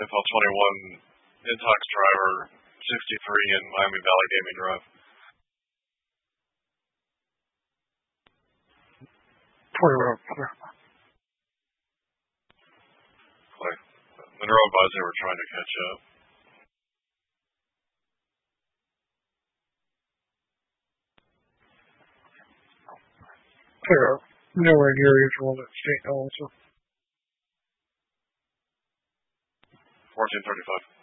FL 21 Intox driver 63 in Miami Valley Gaming Drive. 21 clear. Clear. Monroe advised they were trying to catch up. Clear. Nowhere near usual at St. Also. 1435.